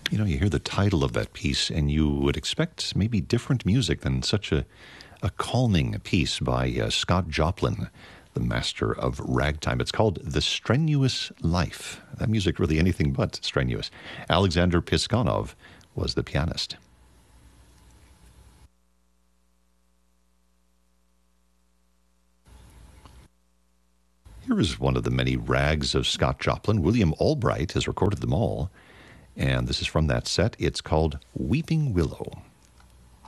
You know, you hear the title of that piece, and you would expect maybe different music than such a calming piece by Scott Joplin, the master of ragtime. It's called The Strenuous Life. That music really anything but strenuous. Alexander Piskunov was the pianist. Here is one of the many rags of Scott Joplin. William Albright has recorded them all, and this is from that set. It's called Weeping Willow.